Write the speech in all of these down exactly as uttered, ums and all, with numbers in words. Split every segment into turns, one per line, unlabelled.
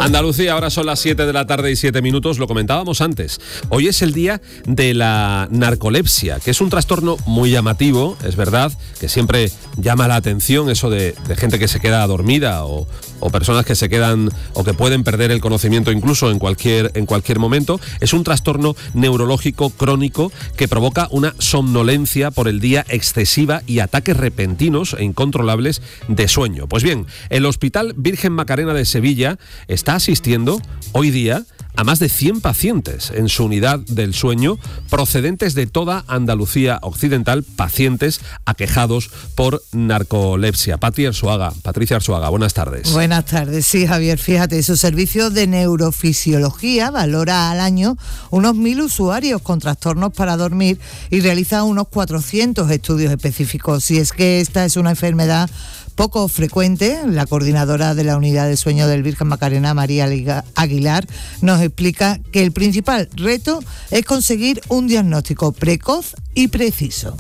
Andalucía, ahora son las siete de la tarde y siete minutos, lo comentábamos antes. Hoy es el día de la narcolepsia, que es un trastorno muy llamativo, es verdad, que siempre llama la atención eso de, de gente que se queda dormida o, o personas que se quedan o que pueden perder el conocimiento incluso en cualquier, en cualquier momento. Es un trastorno neurológico crónico que provoca una somnolencia por el día excesiva y ataques repentinos e incontrolables de sueño. Pues bien, el Hospital Virgen Macarena de Sevilla está asistiendo hoy día a más de cien pacientes en su unidad del sueño, procedentes de toda Andalucía occidental, pacientes aquejados por narcolepsia. Patri Arzuaga, Patricia Arzuaga, buenas tardes.
Buenas tardes, sí, Javier, fíjate, su servicio de neurofisiología valora al año unos mil usuarios con trastornos para dormir y realiza unos cuatrocientos estudios específicos. Y es que esta es una enfermedad poco frecuente. La coordinadora de la unidad de sueño del Virgen Macarena, María Aguilar, nos explica que el principal reto es conseguir un diagnóstico precoz y preciso.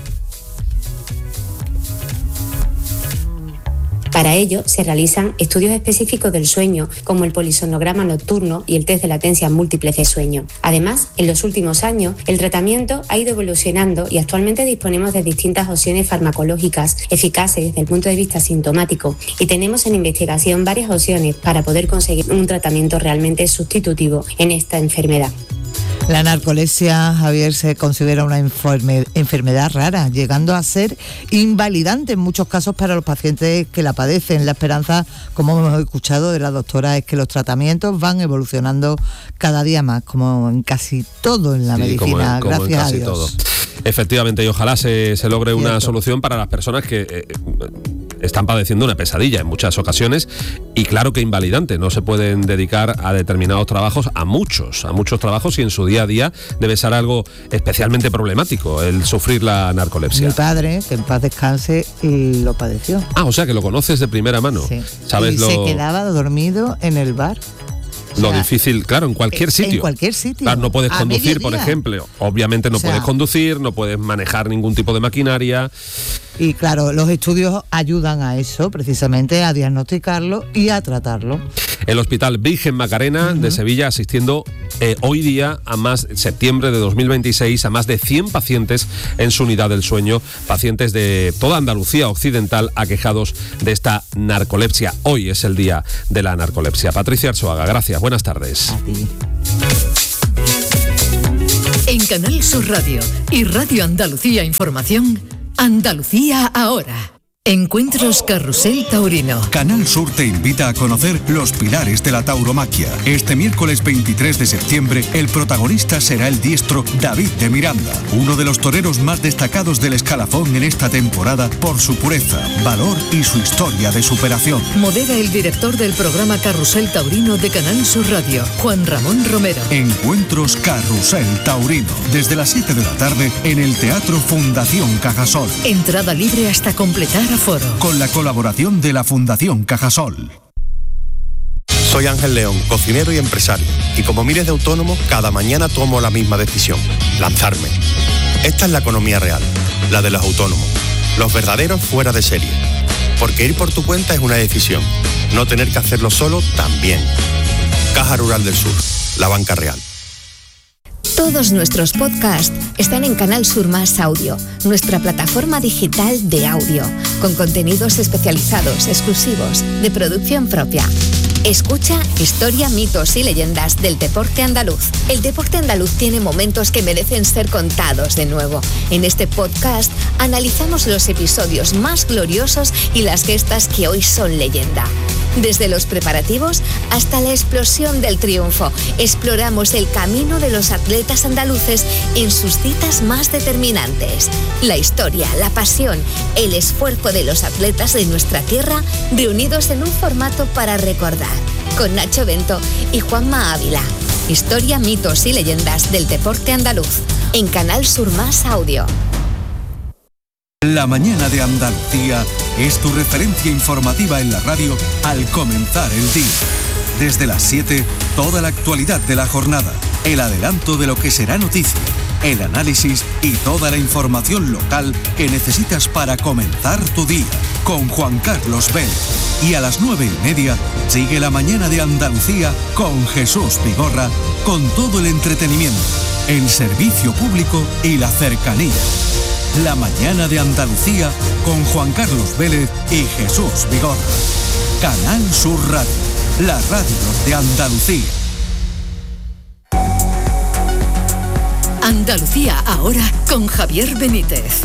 Para ello se realizan estudios específicos del sueño, como el polisomnograma nocturno y el test de latencia múltiple de sueño. Además, en los últimos años, el tratamiento ha ido evolucionando y actualmente disponemos de distintas opciones farmacológicas eficaces desde el punto de vista sintomático, y tenemos en investigación varias opciones para poder conseguir un tratamiento realmente sustitutivo en esta enfermedad.
La narcolepsia, Javier, se considera una enferme, enfermedad rara, llegando a ser invalidante en muchos casos para los pacientes que la padecen. La esperanza, como hemos escuchado de la doctora, es que los tratamientos van evolucionando cada día más, como en casi todo en la sí, medicina,
como en, como
gracias
en casi
a Dios.
Todo. Efectivamente, y ojalá se, se logre Cierto. Una solución para las personas que eh, están padeciendo una pesadilla en muchas ocasiones, y claro que invalidante. No se pueden dedicar a determinados trabajos, a muchos, a muchos trabajos, y en su día a día debe ser algo especialmente problemático el sufrir la narcolepsia.
Mi padre, que en paz descanse, y lo padeció.
Ah, o sea que lo conoces de primera mano.
Sí.
¿Sabes
y
lo...
se quedaba dormido en el bar. O
lo
sea,
difícil, claro, en cualquier sitio.
En cualquier sitio.
Claro, no puedes
a
conducir,
mediodía.
por ejemplo. Obviamente no o sea, puedes conducir, no puedes manejar ningún tipo de maquinaria.
Y claro, los estudios ayudan a eso, precisamente a diagnosticarlo y a tratarlo.
El Hospital Virgen Macarena uh-huh. de Sevilla asistiendo eh, hoy día, a más septiembre de dos mil veintiséis, a más de cien pacientes en su unidad del sueño, pacientes de toda Andalucía occidental aquejados de esta narcolepsia. Hoy es el día de la narcolepsia. Patricia Arzuaga, gracias, buenas tardes.
A ti.
En Canal Sur Radio y Radio Andalucía Información, Andalucía ahora. Encuentros Carrusel Taurino.
Canal Sur te invita a conocer los pilares de la tauromaquia. Este miércoles veintitrés de septiembre, el protagonista será el diestro David de Miranda, uno de los toreros más destacados del escalafón en esta temporada por su pureza, valor y su historia de superación.
Modera el director del programa Carrusel Taurino de Canal Sur Radio, Juan Ramón Romero.
Encuentros Carrusel Taurino, desde las siete de la tarde en el Teatro Fundación Cajasol.
Entrada libre hasta completar aforo.
Con la colaboración de la Fundación Cajasol.
Soy Ángel León, cocinero y empresario, y como miles de autónomos, cada mañana tomo la misma decisión: lanzarme. Esta es la economía real, la de los autónomos, los verdaderos fuera de serie. Porque ir por tu cuenta es una decisión, no tener que hacerlo solo también. Caja Rural del Sur, la banca real.
Todos nuestros podcasts están en Canal Sur Más Audio, nuestra plataforma digital de audio, con contenidos especializados, exclusivos, de producción propia. Escucha Historia, mitos y leyendas del deporte andaluz. El deporte andaluz tiene momentos que merecen ser contados de nuevo. En este podcast analizamos los episodios más gloriosos y las gestas que hoy son leyenda. Desde los preparativos hasta la explosión del triunfo, exploramos el camino de los atletas andaluces en sus citas más determinantes. La historia, la pasión, el esfuerzo de los atletas de nuestra tierra, reunidos en un formato para recordar. Con Nacho Bento y Juanma Ávila. Historia, mitos y leyendas del deporte andaluz. En Canal Sur Más Audio.
La mañana de Andalucía es tu referencia informativa en la radio al comenzar el día. Desde las siete, toda la actualidad de la jornada, el adelanto de lo que será noticia, el análisis y toda la información local que necesitas para comenzar tu día. Con Juan Carlos Vélez Y a las nueve y media sigue la mañana de Andalucía con Jesús Vigorra, con todo el entretenimiento, el servicio público y la cercanía. La mañana de Andalucía con Juan Carlos Vélez y Jesús Vigorra. Canal Sur Radio, la radio de Andalucía.
Andalucía ahora con Javier Benítez.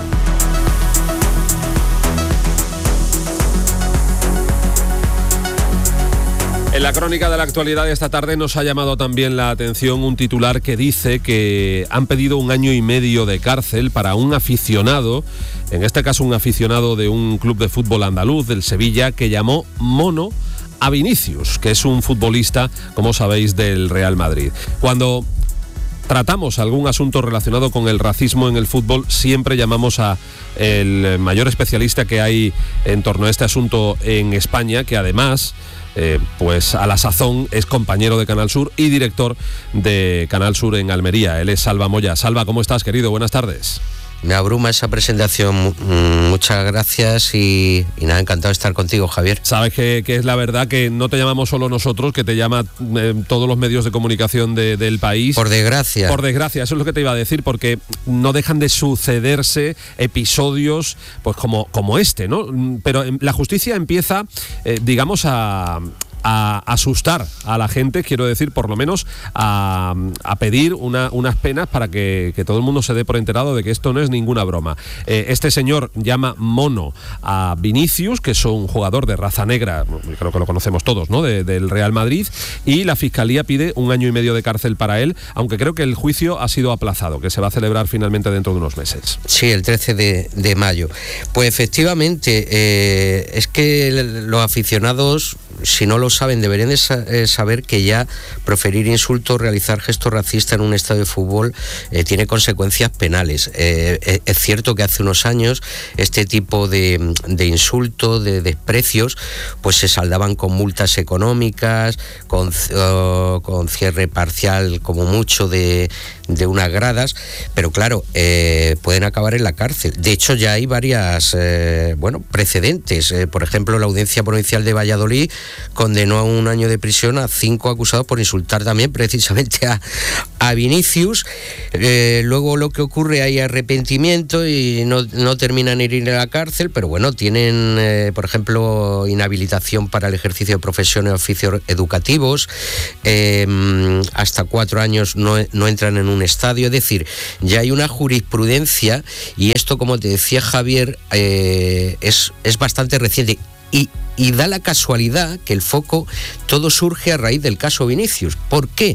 En la crónica de la actualidad de esta tarde nos ha llamado también la atención un titular que dice que han pedido un año y medio de cárcel para un aficionado, en este caso un aficionado de un club de fútbol andaluz, del Sevilla, que llamó mono a Vinicius, que es un futbolista, como sabéis, del Real Madrid. Cuando tratamos algún asunto relacionado con el racismo en el fútbol, siempre llamamos a el mayor especialista que hay en torno a este asunto en España, que además, eh, pues a la sazón es compañero de Canal Sur y director de Canal Sur en Almería. Él es Salva Moya. Salva, ¿cómo estás, querido? Buenas tardes.
Me abruma esa presentación, muchas gracias y, y nada, encantado de estar contigo, Javier.
Sabes que, que es la verdad que no te llamamos solo nosotros, que te llama eh, todos los medios de comunicación de, del país.
Por desgracia.
Por desgracia, eso es lo que te iba a decir, porque no dejan de sucederse episodios pues como, como este, ¿no? Pero la justicia empieza, eh, digamos, a... a asustar a la gente, quiero decir, por lo menos a, a pedir una, unas penas para que, que todo el mundo se dé por enterado de que esto no es ninguna broma. Eh, este señor llama mono a Vinicius, que es un jugador de raza negra, creo que lo conocemos todos, ¿no?, de, del Real Madrid, y la Fiscalía pide un año y medio de cárcel para él, aunque creo que el juicio ha sido aplazado, que se va a celebrar finalmente dentro de unos meses.
Sí, el trece de mayo. Pues efectivamente, eh, es que los aficionados, si no lo saben, deberían de saber que ya proferir insultos, realizar gestos racistas en un estadio de fútbol eh, tiene consecuencias penales. Eh, es cierto que hace unos años este tipo de, de insultos, de desprecios, pues se saldaban con multas económicas, con, uh, con cierre parcial como mucho de, de unas gradas, pero claro, eh, pueden acabar en la cárcel. De hecho, ya hay varias eh, bueno, precedentes. Eh, por ejemplo, la Audiencia Provincial de Valladolid condenó a un año de prisión a cinco acusados por insultar también precisamente a, a Vinicius. Eh, luego lo que ocurre, hay arrepentimiento y no, no terminan en ir a la cárcel, pero bueno, tienen, eh, por ejemplo, inhabilitación para el ejercicio de profesiones y oficios educativos, eh, hasta cuatro años no, no entran en un estadio, es decir, ya hay una jurisprudencia y esto, como te decía Javier, eh, es, es bastante reciente. Y, y da la casualidad que el foco todo surge a raíz del caso Vinicius. ¿Por qué?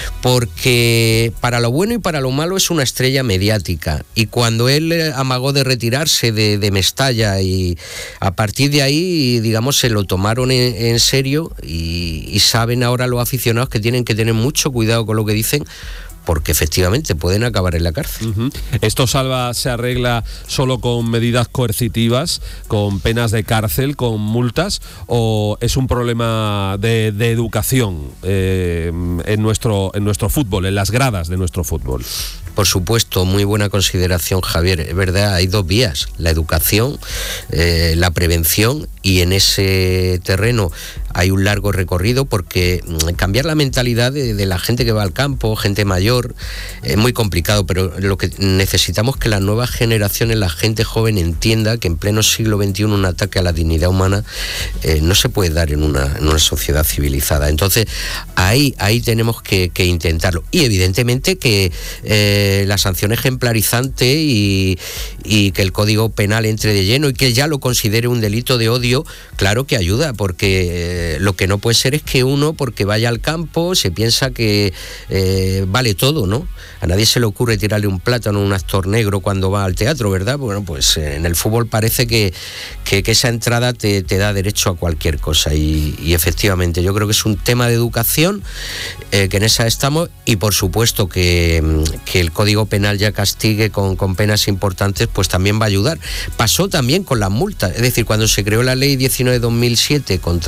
Porque para lo bueno y para lo malo es una estrella mediática, y cuando él amagó de retirarse de, de Mestalla, y a partir de ahí, digamos, se lo tomaron en, en serio y, y saben ahora los aficionados que tienen que tener mucho cuidado con lo que dicen, porque efectivamente pueden acabar en la cárcel. Uh-huh.
¿Esto, Salva, se arregla solo con medidas coercitivas, con penas de cárcel, con multas, o es un problema de, de educación eh, en, nuestro, en nuestro fútbol, en las gradas de nuestro fútbol?
Por supuesto, muy buena consideración, Javier. Es verdad, hay dos vías: la educación, eh, la prevención, y en ese terreno hay un largo recorrido, porque cambiar la mentalidad de, de la gente que va al campo, gente mayor, es muy complicado, pero lo que necesitamos es que las nuevas generaciones, la gente joven, entienda que en pleno siglo veintiuno un ataque a la dignidad humana eh, no se puede dar en una, en una sociedad civilizada. Entonces, ahí, ahí tenemos que, que intentarlo. Y evidentemente que eh, la sanción ejemplarizante y, y que el Código Penal entre de lleno y que ya lo considere un delito de odio, claro que ayuda, porque eh, lo que no puede ser es que uno, porque vaya al campo, se piensa que eh, vale todo, ¿no? A nadie se le ocurre tirarle un plátano a un actor negro cuando va al teatro, ¿verdad? Bueno, pues eh, en el fútbol parece que, que, que esa entrada te, te da derecho a cualquier cosa, y, y efectivamente yo creo que es un tema de educación, eh, que en esa estamos, y por supuesto que, que el Código Penal ya castigue con, con penas importantes, pues también va a ayudar. Pasó también con las multas, es decir, cuando se creó la ley diecinueve barra dos mil siete contra,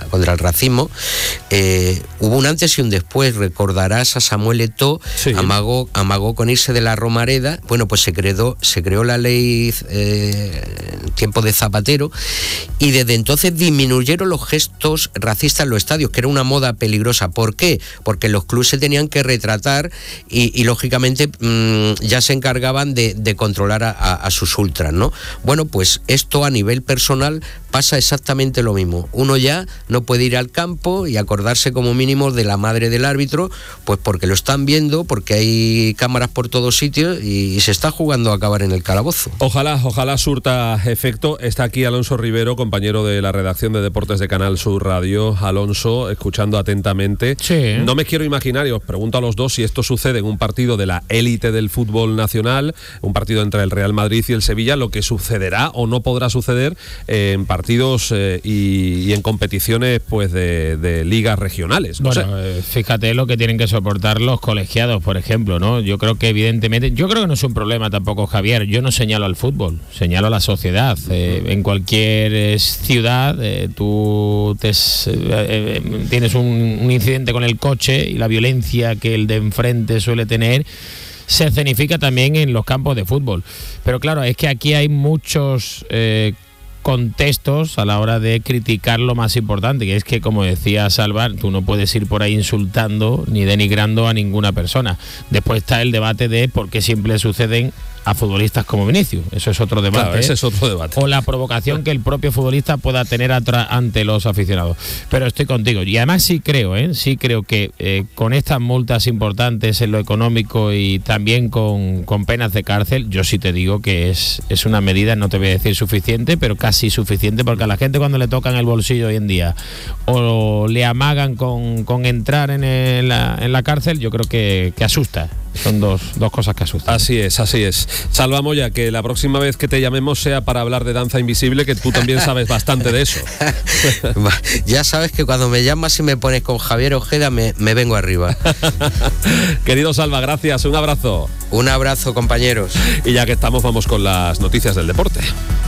contra el racismo, eh, hubo un antes y un después. Recordarás a Samuel Eto'o, sí. amagó, amagó con irse de la Romareda. Bueno, pues se creó, se creó la ley eh, en tiempo de Zapatero, y desde entonces disminuyeron los gestos racistas en los estadios, que era una moda peligrosa. ¿Por qué? Porque los clubes se tenían que retratar y, y lógicamente mmm, ya se encargaban de, de controlar a, a, a sus ultras, ¿no? Bueno, pues esto a nivel personal pasa exactamente lo mismo. Uno ya no puede ir al campo y acordarse como mínimo de la madre del árbitro, pues porque lo están viendo, porque hay cámaras por todos sitios y, y se está jugando a acabar en el calabozo.
Ojalá, ojalá surta efecto. Está aquí Alonso Rivero, compañero de la redacción de Deportes de Canal Sur Radio. Alonso, escuchando atentamente.
Sí.
No me quiero imaginar, y os pregunto a los dos, si esto sucede en un partido de la élite del fútbol nacional, un partido entre el Real Madrid y el Sevilla, lo que sucederá o no podrá suceder en partidos eh, y, y en competiciones pues de, de ligas regionales. No
bueno, sé. Fíjate lo que tienen que soportar los colegiados, por ejemplo, ¿no? Yo creo que evidentemente, yo creo que no es un problema tampoco, Javier. Yo no señalo al fútbol, señalo a la sociedad. Eh, en cualquier eh, ciudad, eh, tú te, eh, tienes un, un incidente con el coche y la violencia que el de enfrente suele tener se escenifica también en los campos de fútbol. Pero claro, es que aquí hay muchos eh, contextos a la hora de criticar lo más importante, que es que, como decía Salva, tú no puedes ir por ahí insultando ni denigrando a ninguna persona. Después está el debate de por qué siempre suceden a futbolistas como Vinicius. Eso es otro debate.
Claro, ese es otro debate.
O la provocación que el propio futbolista pueda tener atra- ante los aficionados. Pero estoy contigo. Y además sí creo, ¿eh? sí creo que eh, con estas multas importantes en lo económico y también con, con penas de cárcel, yo sí te digo que es, es una medida, no te voy a decir suficiente, pero casi suficiente, porque a la gente cuando le tocan el bolsillo hoy en día o le amagan con, con entrar en, el, la, en la cárcel, yo creo que, que asusta. Son dos, dos cosas que asustan.
Así es, así es. Salva Moya, que la próxima vez que te llamemos sea para hablar de danza invisible, que tú también sabes bastante de eso.
Ya sabes que cuando me llamas y me pones con Javier Ojeda, me, me vengo arriba.
Querido Salva, gracias, un abrazo.
Un abrazo, compañeros.
Y ya que estamos, vamos con las noticias del deporte.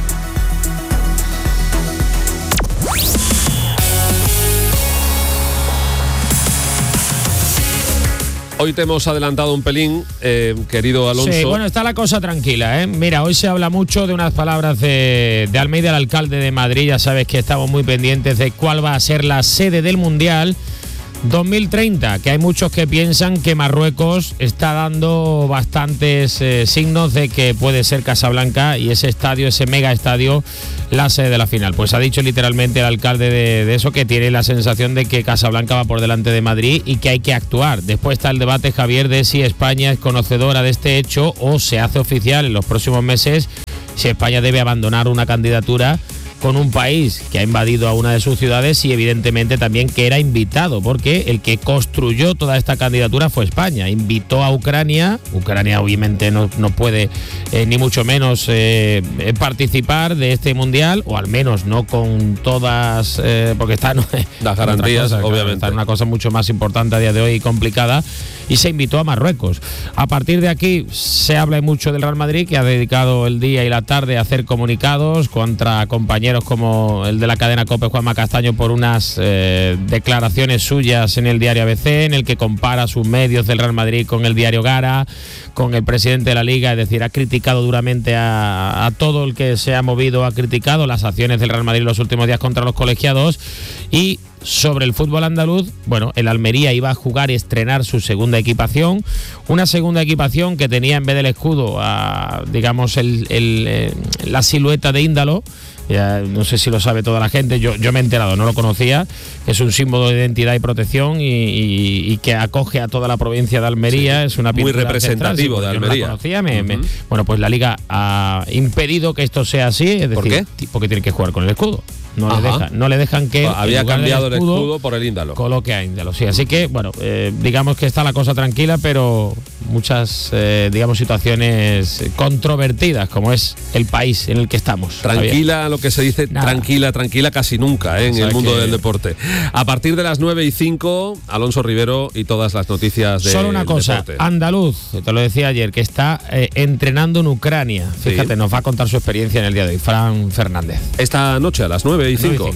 Hoy te hemos adelantado un pelín, eh, querido Alonso.
Sí, bueno, está la cosa tranquila, ¿eh? Mira, hoy se habla mucho de unas palabras de, de Almeida, el alcalde de Madrid. Ya sabes que estamos muy pendientes de cuál va a ser la sede del Mundial dos mil treinta, que hay muchos que piensan que Marruecos está dando bastantes eh, signos de que puede ser Casablanca y ese estadio, ese mega estadio, la sede de la final. Pues ha dicho literalmente el alcalde de, de eso, que tiene la sensación de que Casablanca va por delante de Madrid y que hay que actuar. Después está el debate, Javier, de si España es conocedora de este hecho o se hace oficial en los próximos meses si España debe abandonar una candidatura con un país que ha invadido a una de sus ciudades y evidentemente también que era invitado, porque el que construyó toda esta candidatura fue España. Invitó a Ucrania, Ucrania obviamente no, no puede eh, ni mucho menos eh, participar de este mundial, o al menos no con todas, eh, porque está no,
las garantías,
cosa,
obviamente.
Está en una cosa mucho más importante a día de hoy y complicada, y se invitó a Marruecos. A partir de aquí se habla mucho del Real Madrid, que ha dedicado el día y la tarde a hacer comunicados contra compañeros como el de la cadena COPE, Juanma Castaño, por unas eh, declaraciones suyas en el diario A B C, en el que compara sus medios del Real Madrid con el diario Gara, con el presidente de la Liga. Es decir, ha criticado duramente a, a todo el que se ha movido, ha criticado las acciones del Real Madrid los últimos días contra los colegiados. Y sobre el fútbol andaluz, bueno, el Almería iba a jugar y estrenar su segunda equipación, una segunda equipación que tenía en vez del escudo, a, digamos, el, el, eh, la silueta de Índalo. Ya, no sé si lo sabe toda la gente, yo, yo me he enterado, no lo conocía, que es un símbolo de identidad y protección y, y, y que acoge a toda la provincia de Almería. Sí, es una
muy representativo central, sí, de Almería.
Yo no la conocía, me, uh-huh. me, bueno, pues la Liga ha impedido que esto sea así, es decir,
¿por qué?
Porque tiene que jugar con el escudo. No le, dejan, no le dejan que...
Había cambiado el escudo, el escudo por el Índalo.
Coloque a Índalo, sí. Así que, bueno, eh, digamos que está la cosa tranquila, pero muchas, eh, digamos, situaciones controvertidas, como es el país en el que estamos.
Tranquila, Javier. Lo que se dice, Nada. tranquila, tranquila casi nunca, ¿eh? En el mundo que... del deporte. A partir de las nueve y cinco, Alonso Rivero y todas las noticias de
Solo una cosa,
deporte.
Andaluz, te lo decía ayer, que está eh, entrenando en Ucrania. Fíjate, sí. Nos va a contar su experiencia en el día de hoy, Fran Fernández.
Esta noche a las nueve y cinco.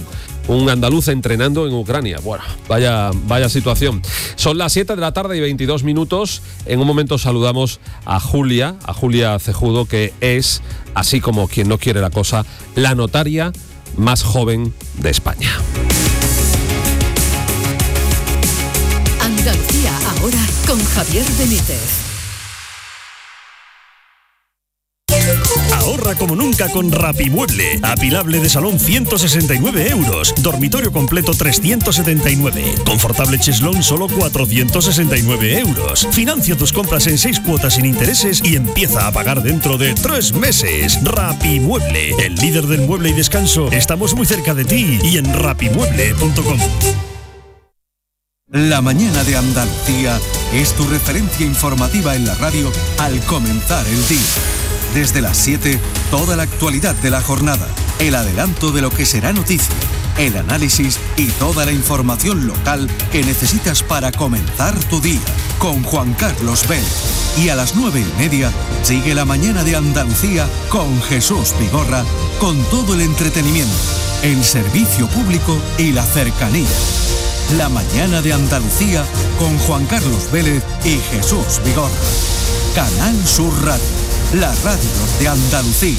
un andaluz entrenando en Ucrania. Bueno, vaya, vaya situación. Son las siete de la tarde y veintidós minutos. En un momento saludamos a Julia, a Julia Cejudo, que es, así como quien no quiere la cosa, la notaria más joven de España.
Andalucía ahora con Javier Benítez.
Ahorra como nunca con Rapimueble. Apilable de salón ciento sesenta y nueve euros. Dormitorio completo trescientos setenta y nueve. Confortable cheslón solo cuatrocientos sesenta y nueve euros. Financia tus compras en seis cuotas sin intereses y empieza a pagar dentro de tres meses. Rapimueble, el líder del mueble y descanso. Estamos muy cerca de ti y en rapimueble punto com.
La mañana de Andalucía es tu referencia informativa en la radio al comenzar el día. Desde las siete, toda la actualidad de la jornada, el adelanto de lo que será noticia, el análisis y toda la información local que necesitas para comenzar tu día, con Juan Carlos Vélez. Y a las nueve y media, sigue la mañana de Andalucía con Jesús Vigorra, con todo el entretenimiento, el servicio público y la cercanía. La mañana de Andalucía con Juan Carlos Vélez y Jesús Vigorra. Canal Sur Radio, la radio de Andalucía.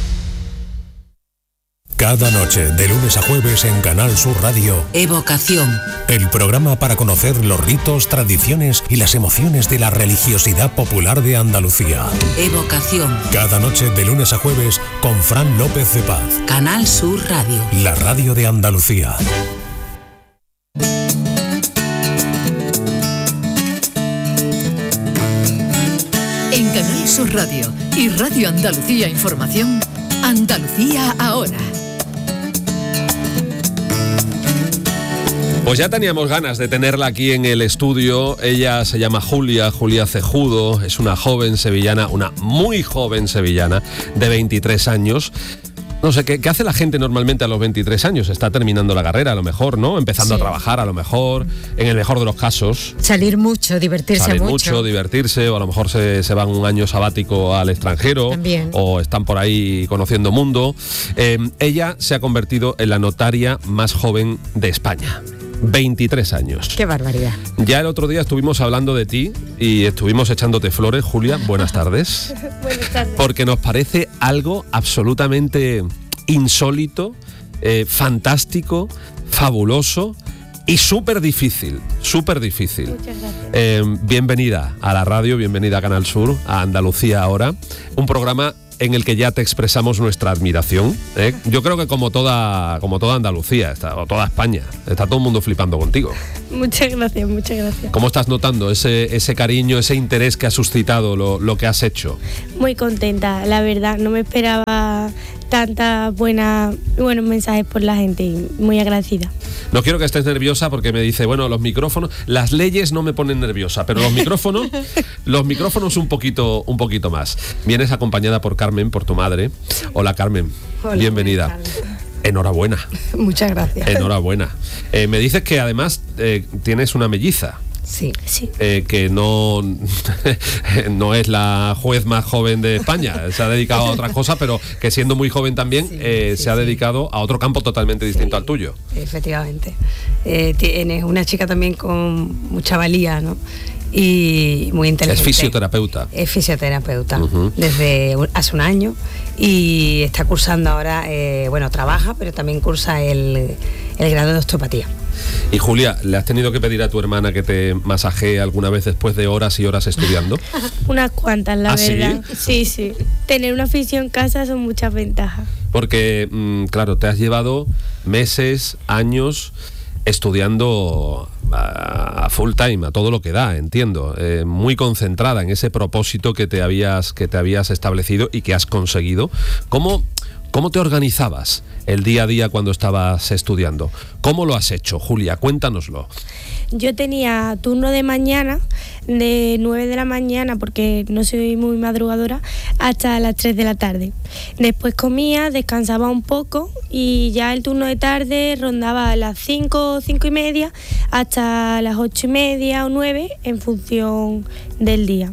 Cada noche, de lunes a jueves en Canal Sur Radio,
Evocación.
El programa para conocer los ritos, tradiciones y las emociones de la religiosidad popular de Andalucía.
Evocación.
Cada noche, de lunes a jueves, con Fran López de Paz.
Canal Sur Radio,
la radio de Andalucía.
En Canal Sur Radio y Radio Andalucía Información, Andalucía ahora.
Pues ya teníamos ganas de tenerla aquí en el estudio. Ella se llama Julia, Julia Cejudo, es una joven sevillana, una muy joven sevillana de veintitrés años. No sé, ¿qué, ¿qué hace la gente normalmente a los veintitrés años? Está terminando la carrera a lo mejor, ¿no? Empezando sí. a trabajar a lo mejor, en el mejor de los casos.
Salir mucho, divertirse
Salir
mucho.
mucho, divertirse, o a lo mejor se, se van un año sabático al extranjero.
También.
O están por ahí conociendo mundo. Eh, ella se ha convertido en la notaria más joven de España. veintitrés años.
Qué barbaridad.
Ya el otro día estuvimos hablando de ti y estuvimos echándote flores. Julia, buenas tardes.
Buenas tardes.
Porque nos parece algo absolutamente insólito, eh, fantástico, fabuloso y súper difícil, súper difícil.
Muchas gracias.
Eh, bienvenida a la radio, bienvenida a Canal Sur, a Andalucía ahora. Un programa en el que ya te expresamos nuestra admiración, ¿eh? Yo creo que como toda, como toda Andalucía, está, o toda España, está todo el mundo flipando contigo.
Muchas gracias, muchas gracias.
¿Cómo estás notando ese, ese cariño, ese interés que ha suscitado lo, lo que has hecho?
Muy contenta, la verdad, no me esperaba tantas buenas, buenos mensajes por la gente y muy agradecida.
No quiero que estés nerviosa porque me dice, bueno, los micrófonos, las leyes no me ponen nerviosa, pero los micrófonos, los micrófonos un poquito, un poquito más. Vienes acompañada por Carmen, por tu madre. Hola, Carmen.
Hola,
bienvenida. Enhorabuena.
Muchas gracias.
Enhorabuena. Eh, me dices que además eh, tienes una melliza.
Sí, sí.
Eh, que no, no es la juez más joven de España, se ha dedicado a otra cosa, pero que siendo muy joven también sí, eh, sí, se ha sí. dedicado a otro campo totalmente distinto sí, al tuyo.
Efectivamente. Eh, tienes una chica también con mucha valía, ¿no? Y muy inteligente.
Es fisioterapeuta.
Es fisioterapeuta uh-huh. desde hace un año y está cursando ahora, eh, bueno, trabaja, pero también cursa el, el grado de osteopatía.
Y Julia, ¿le has tenido que pedir a tu hermana que te masajee alguna vez después de horas y horas estudiando?
Unas cuantas, la
¿Ah,
verdad.
sí?
Sí, sí. Tener una fisio en casa son muchas ventajas.
Porque, mmm, claro, te has llevado meses, años estudiando a full time, a todo lo que da, entiendo, eh, muy concentrada en ese propósito que te habías que te habías establecido y que has conseguido. ¿Cómo, cómo te organizabas el día a día cuando estabas estudiando? ¿Cómo lo has hecho, Julia? Cuéntanoslo.
Yo tenía turno de mañana, de nueve de la mañana, porque no soy muy madrugadora, hasta las tres de la tarde. Después comía, descansaba un poco y ya el turno de tarde rondaba a las cinco, cinco y media, hasta las ocho y media o nueve, en función del día.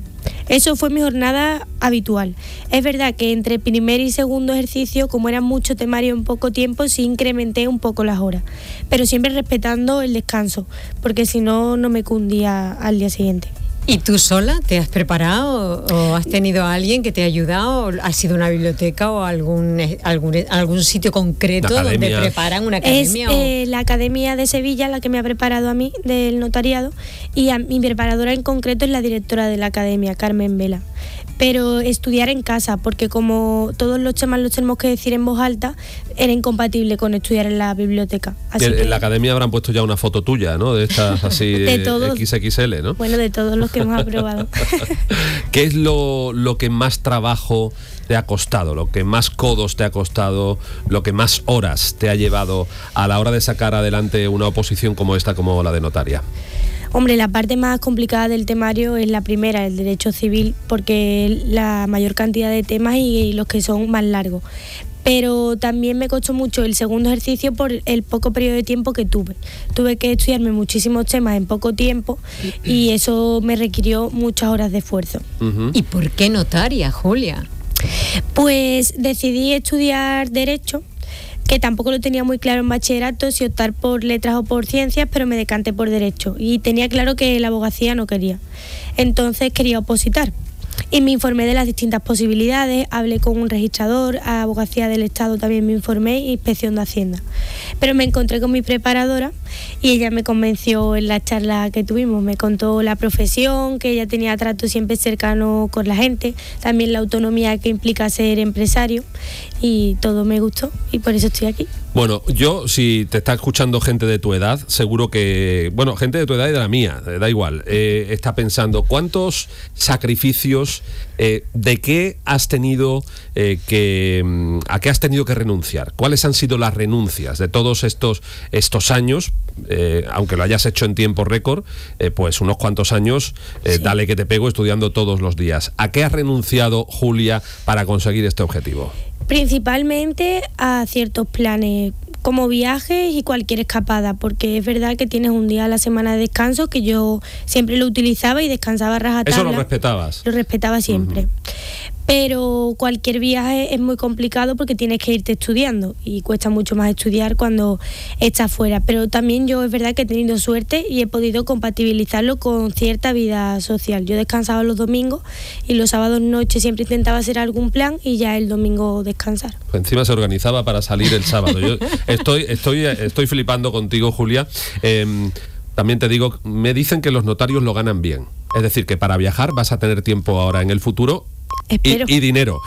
Eso fue mi jornada habitual. Es verdad que entre primer y segundo ejercicio, como era mucho temario en poco tiempo, sí incrementé un poco las horas, pero siempre respetando el descanso, porque si no, no me cundía al día siguiente.
¿Y tú sola te has preparado o has tenido a alguien que te ha ayudado? ¿O ¿Has sido una biblioteca o algún algún, algún sitio concreto donde preparan una academia?
Es eh, la Academia de Sevilla la que me ha preparado a mí del notariado, y a mi preparadora en concreto es la directora de la academia, Carmen Vela. Pero estudiar en casa, porque como todos los temas los tenemos que decir en voz alta, era incompatible con estudiar en la biblioteca. Así
en,
que,
en la academia habrán puesto ya una foto tuya, ¿no? De estas así
de todos,
equis equis ele, ¿no?
Bueno, de todos los que hemos aprobado.
¿Qué es lo, lo que más trabajo te ha costado, lo que más codos te ha costado, lo que más horas te ha llevado a la hora de sacar adelante una oposición como esta, como la de notaria?
Hombre, la parte más complicada del temario es la primera, el derecho civil, porque es la mayor cantidad de temas y, y los que son más largos. Pero también me costó mucho el segundo ejercicio por el poco periodo de tiempo que tuve. Tuve que estudiarme muchísimos temas en poco tiempo y eso me requirió muchas horas de esfuerzo.
Uh-huh. ¿Y por qué notaria, Julia?
Pues decidí estudiar Derecho, que tampoco lo tenía muy claro en bachillerato, si optar por letras o por ciencias, pero me decanté por Derecho y tenía claro que la abogacía no quería. Entonces quería opositar y me informé de las distintas posibilidades, hablé con un registrador, a Abogacía del Estado también me informé, y Inspección de Hacienda. Pero me encontré con mi preparadora y ella me convenció en la charla que tuvimos, me contó la profesión, que ella tenía trato siempre cercano con la gente, también la autonomía que implica ser empresario, y todo me gustó y por eso estoy aquí.
Bueno, yo, si te está escuchando gente de tu edad, seguro que, bueno, gente de tu edad y de la mía, da igual, eh, está pensando, ¿cuántos sacrificios, eh, de qué has tenido eh, que, a qué has tenido que renunciar? ¿Cuáles han sido las renuncias de todos estos, estos años? Eh, aunque lo hayas hecho en tiempo récord, eh, pues unos cuantos años, eh, sí. Dale que te pego, estudiando todos los días. ¿A qué has renunciado, Julia, para conseguir este objetivo?
Principalmente a ciertos planes como viajes y cualquier escapada, porque es verdad que tienes un día a la semana de descanso que yo siempre lo utilizaba y descansaba a rajatabla.
¿Eso lo respetabas?
Lo respetaba siempre. Uh-huh. Pero cualquier viaje es muy complicado porque tienes que irte estudiando y cuesta mucho más estudiar cuando estás fuera. Pero también yo es verdad que he tenido suerte y he podido compatibilizarlo con cierta vida social. Yo descansaba los domingos y los sábados noche siempre intentaba hacer algún plan y ya el domingo descansar.
Pues encima se organizaba para salir el sábado. Yo estoy, estoy, estoy flipando contigo, Julia. Eh, También te digo, me dicen que los notarios lo ganan bien. Es decir, que para viajar vas a tener tiempo ahora en el futuro.
Espero.
Y, y dinero.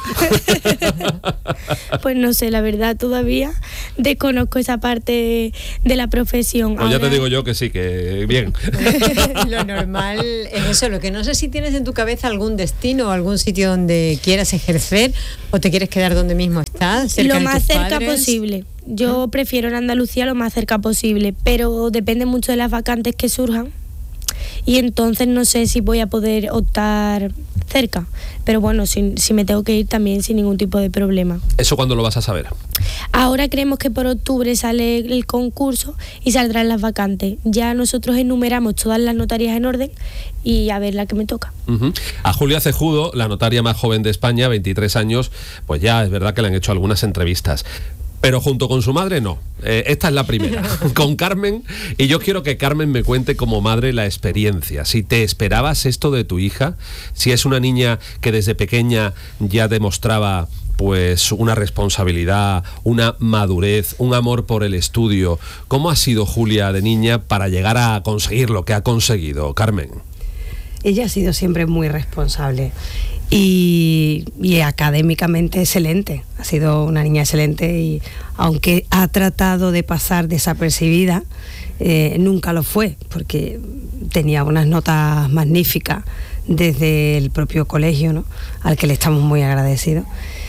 Pues no sé, la verdad todavía desconozco esa parte de la profesión.
Pues ahora... ya te digo yo que sí, que bien.
Lo normal es eso, lo que no sé si tienes en tu cabeza algún destino o algún sitio donde quieras ejercer o te quieres quedar donde mismo estás, cerca
lo
de
más
tus
cerca
padres.
posible. Yo prefiero en Andalucía lo más cerca posible, pero depende mucho de las vacantes que surjan. Y entonces no sé si voy a poder optar cerca, pero bueno, si, si me tengo que ir también sin ningún tipo de problema.
¿Eso cuándo lo vas a saber?
Ahora creemos que por octubre sale el concurso y saldrán las vacantes. Ya nosotros enumeramos todas las notarías en orden y a ver la que me toca.
Uh-huh. A Julia Cejudo, la notaria más joven de España, veintitrés años, pues ya es verdad que le han hecho algunas entrevistas. Pero junto con su madre no, eh, esta es la primera, con Carmen, y yo quiero que Carmen me cuente como madre la experiencia, si te esperabas esto de tu hija, si es una niña que desde pequeña ya demostraba pues una responsabilidad, una madurez, un amor por el estudio. ¿Cómo ha sido Julia de niña para llegar a conseguir lo que ha conseguido, Carmen?
Ella ha sido siempre muy responsable. Y, y académicamente excelente, ha sido una niña excelente y aunque ha tratado de pasar desapercibida, eh, nunca lo fue porque tenía unas notas magníficas desde el propio colegio, ¿no?, al que le estamos muy agradecidos.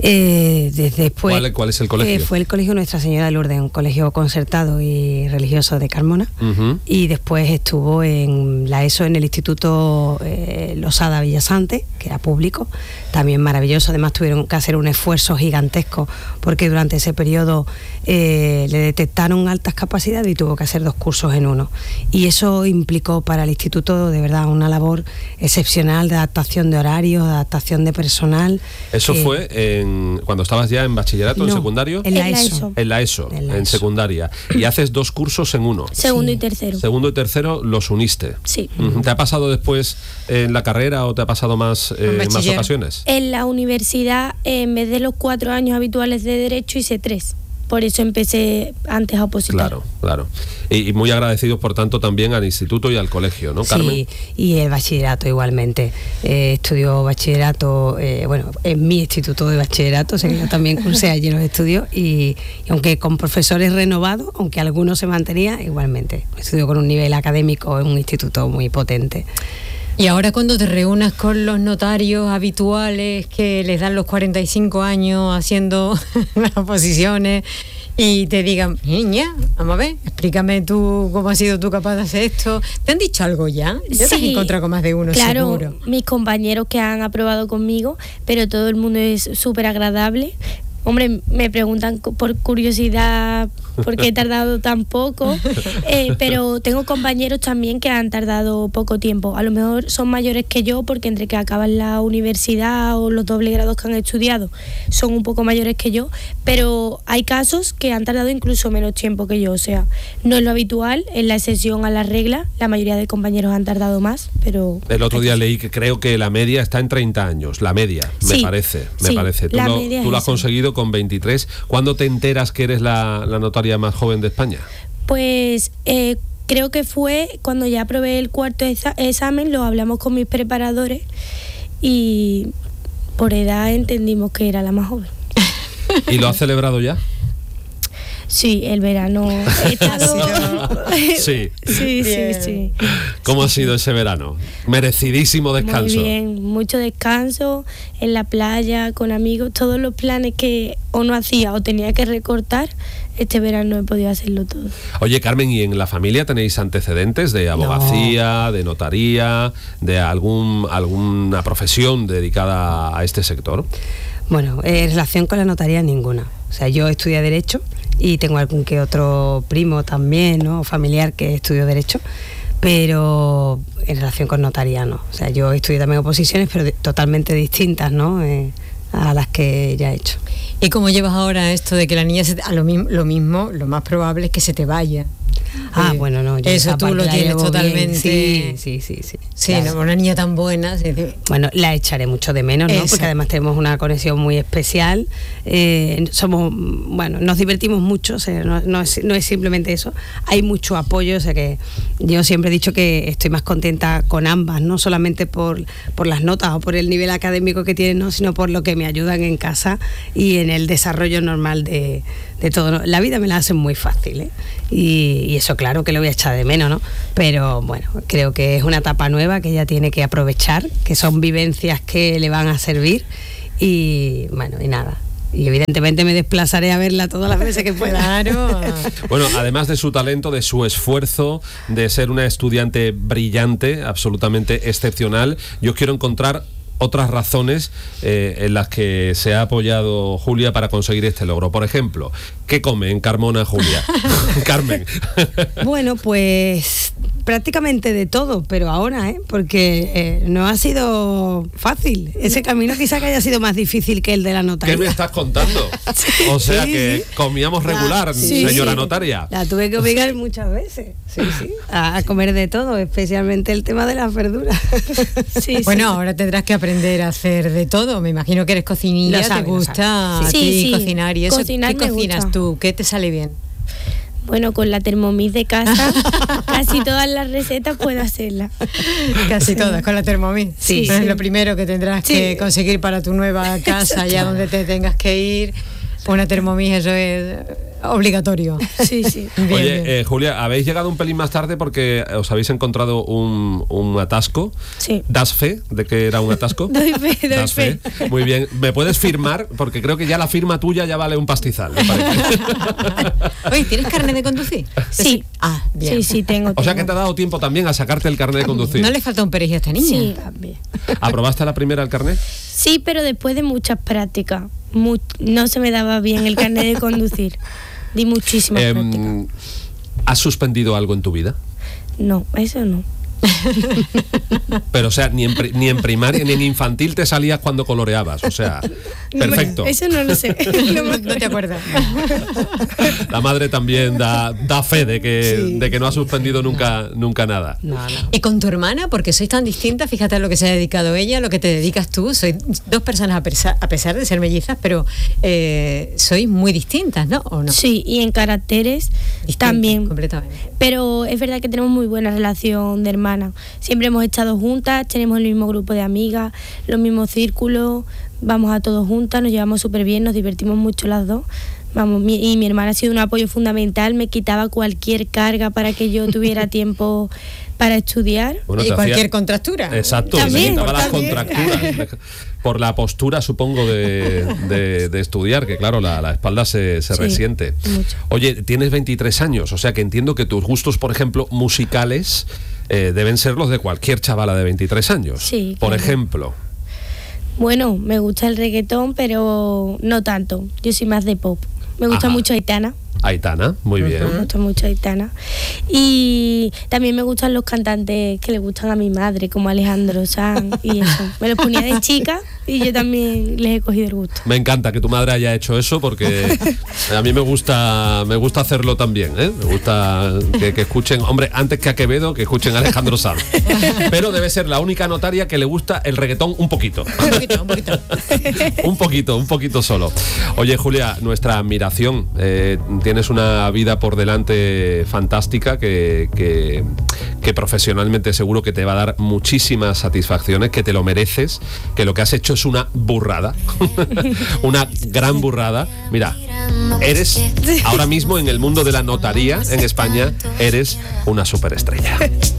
Eh, desde después,
¿Cuál, ¿Cuál es el colegio?
Eh, fue el colegio Nuestra Señora de Lourdes, un colegio concertado y religioso de Carmona. Uh-huh. Y después estuvo en la ESO en el Instituto eh, Losada Villasante, que era público, también maravilloso. Además tuvieron que hacer un esfuerzo gigantesco porque durante ese periodo eh, le detectaron altas capacidades y tuvo que hacer dos cursos en uno. Y eso implicó para el instituto de verdad una labor excepcional de adaptación de horarios, de adaptación de personal.
¿Eso
eh,
fue en, cuando estabas ya en bachillerato,
no,
en secundario?
En la ESO.
En la ESO, en, la en ESO. secundaria. Y haces dos cursos en uno.
Segundo sí. y tercero.
Segundo y tercero los uniste.
Sí.
¿Te ha pasado después en la carrera o te ha pasado más eh, en más ocasiones?
En la universidad, en vez de los cuatro años habituales de Derecho, hice tres. Por eso empecé antes a opositar.
Claro, claro. Y, y muy agradecidos, por tanto, también al instituto y al colegio, ¿no, Carmen?
Sí, y el bachillerato igualmente. Eh, estudió bachillerato, eh, bueno, en mi instituto de bachillerato, o sea que yo también cursé allí los estudios, y, y aunque con profesores renovados, aunque algunos se mantenía, igualmente. Estudió con un nivel académico en un instituto muy potente.
Y ahora cuando te reúnas con los notarios habituales que les dan los cuarenta y cinco años haciendo las oposiciones y te digan, niña, vamos a ver, explícame tú cómo has sido tú capaz de hacer esto. ¿Te han dicho algo ya? Ya sí, te has encontrado con más de uno,
claro,
seguro.
Mis compañeros que han aprobado conmigo, pero todo el mundo es súper agradable. Hombre, me preguntan por curiosidad por qué he tardado tan poco, eh, pero tengo compañeros también que han tardado poco tiempo. A lo mejor son mayores que yo porque entre que acaban la universidad o los doble grados que han estudiado son un poco mayores que yo, pero hay casos que han tardado incluso menos tiempo que yo. O sea, no es lo habitual, en la excepción a la regla, la mayoría de compañeros han tardado más, pero...
El otro día leí que creo que la media está en treinta años, la media, me
sí,
parece, me
sí,
parece. Tú lo, tú lo has conseguido con veintitrés. ¿Cuándo te enteras que eres la, la notaria más joven de España?
Pues eh, creo que fue cuando ya aprobé el cuarto exa- examen, lo hablamos con mis preparadores y por edad entendimos que era la más joven.
¿Y lo has celebrado ya?
Sí, el verano he estado...
sí.
Sí, sí, sí.
¿Cómo ha sido ese verano? Merecidísimo descanso.
Muy bien, mucho descanso en la playa, con amigos, todos los planes que o no hacía o tenía que recortar, este verano he podido hacerlo todo.
Oye, Carmen, ¿y en la familia tenéis antecedentes de abogacía, no. de notaría, de algún alguna profesión dedicada a este sector?
Bueno, en relación con la notaría ninguna. O sea, yo estudié Derecho y tengo algún que otro primo también, ¿no? Familiar que estudió Derecho, pero en relación con notaría no. O sea, yo estudié también oposiciones, pero de, totalmente distintas, ¿no? Eh, a las que ya he hecho.
¿Y cómo llevas ahora esto de que la niña, se te, a lo, mismo, lo mismo, lo más probable es que se te vaya?
Ah, eh, bueno, no. Yo
eso tú lo tienes totalmente.
Sí, sí, sí, sí.
Sí, no, una niña tan buena. Sí, sí.
Bueno, la echaré mucho de menos, ¿no? Eso. Porque además tenemos una conexión muy especial. Eh, somos, bueno, nos divertimos mucho, o sea, no, no, es, no es simplemente eso. Hay mucho apoyo, o sea que yo siempre he dicho que estoy más contenta con ambas, no solamente por, por las notas o por el nivel académico que tienen, ¿no? Sino por lo que me ayudan en casa y en el desarrollo normal de, de todo, ¿no? La vida me la hacen muy fácil, ¿eh? Y, y eso claro que lo voy a echar de menos, ¿no? Pero bueno, creo que es una etapa nueva que ella tiene que aprovechar, que son vivencias que le van a servir y bueno, y nada. Y evidentemente me desplazaré a verla todas las veces que pueda.
Claro.
Bueno, además de su talento, de su esfuerzo, de ser una estudiante brillante, absolutamente excepcional, yo quiero encontrar otras razones eh, en las que se ha apoyado Julia para conseguir este logro. Por ejemplo, ¿qué come en Carmona Julia? Carmen.
Bueno, pues prácticamente de todo, pero ahora, ¿eh? Porque eh, no ha sido fácil. Ese camino quizá que haya sido más difícil que el de la notaria.
¿Qué me estás contando? O sea
sí,
que
sí.
comíamos regular,
la, sí,
señora
sí.
notaria.
La tuve que obligar muchas veces, sí, sí, a, a comer de todo, especialmente el tema de las verduras.
Sí, bueno, sí. Ahora tendrás que aprender a hacer de todo. Me imagino que eres cocinilla,
sabe,
te gusta
sí, sí, sí.
cocinar y eso.
Cocinar
¿Qué
me
cocinas
gusta.
tú? ¿Qué te sale bien?
Bueno, con la Thermomix de casa, casi todas las recetas puedo hacerlas.
Casi todas, con la Thermomix.
Sí,
sí. Es
sí.
lo primero que tendrás sí. que conseguir para tu nueva casa, allá donde te tengas que ir. Una Thermomix, eso es obligatorio.
Sí, sí.
Bien,
Oye,
bien.
eh, Julia, habéis llegado un pelín más tarde porque os habéis encontrado un, un atasco.
Sí.
¿Das fe de que era un atasco?
Doy fe, doy
¿Das fe?
fe.
Muy bien. ¿Me puedes firmar? Porque creo que ya la firma tuya ya vale un pastizal, me parece.
Oye, ¿tienes carnet de conducir?
Sí.
Ah, bien.
Sí, sí, tengo.
O sea que te ha dado tiempo también a sacarte el carnet de conducir.
No le falta un perejil a esta niña.
Sí, también.
¿Aprobaste la primera el carnet?
Sí, pero después de muchas prácticas. Mu- no se me daba bien el carnet de conducir. Di muchísimas
Em,
prácticas.
¿Has suspendido algo en tu vida?
No, eso no.
Pero, o sea, ni en, pri- ni en primaria ni en infantil te salías cuando coloreabas. O sea, perfecto.
Eso no lo sé. No, me
No te acuerdas.
La madre también da, da fe de que,
Sí.
de que no ha suspendido nunca, nunca nada.
No, no.
Y con tu hermana, porque sois tan distintas, fíjate a lo que se ha dedicado ella, a lo que te dedicas tú. Sois dos personas a pesar, a pesar de ser mellizas, pero eh, sois muy distintas, ¿no? ¿O no?
Sí, y en caracteres
Distintas,
también.
completamente.
Pero es verdad que tenemos muy buena relación de hermanas. Siempre hemos estado juntas, tenemos el mismo grupo de amigas, los mismos círculos, vamos a todos juntas, nos llevamos súper bien, nos divertimos mucho las dos. Vamos, mi, y mi hermana ha sido un apoyo fundamental, me quitaba cualquier carga para que yo tuviera tiempo para estudiar.
Bueno,
y
te
cualquier
hacía-
contractura.
Exacto,
También,
se quitaba las
también.
contracturas. Por la postura, supongo, de, de- de estudiar, que claro, la, la espalda se, se
Sí,
resiente.
mucho.
Oye, tienes veintitrés años, o sea que entiendo que tus gustos, por ejemplo, musicales, eh, deben ser los de cualquier chavala de veintitrés años.
Sí,
Por
claro.
ejemplo.
Bueno, me gusta el reggaetón, pero no tanto. Yo soy más de pop. Me gusta
Ajá.
mucho Aitana.
Aitana, muy bien.
Me gusta mucho Aitana. Y también me gustan los cantantes que le gustan a mi madre, como Alejandro Sanz y eso. Me los ponía de chica y yo también les he cogido el gusto.
Me encanta que tu madre haya hecho eso porque a mí me gusta me gusta hacerlo también, ¿eh? Me gusta que, que escuchen, hombre, antes que a Quevedo, que escuchen a Alejandro Sanz. Pero debe ser la única notaria que le gusta el reggaetón un poquito.
Un poquito, un poquito.
Un poquito, un poquito solo. Oye, Julia, nuestra admiración. Eh, tienes una vida por delante fantástica que, que, que profesionalmente seguro que te va a dar muchísimas satisfacciones, que te lo mereces, que lo que has hecho es una burrada. Una gran burrada. Mira, eres ahora mismo en el mundo de la notaría en España, eres una superestrella.